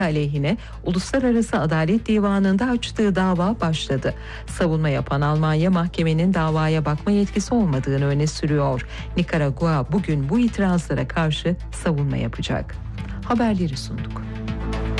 aleyhine Uluslararası Adalet Divanı'nda açtığı dava başladı. Savunma yapan Almanya mahkemenin davaya bakma yetkisi olmadığını öne sürüyor. Nikaragua bugün bu itirazlara karşı savunma yapacak. Haberleri sunduk.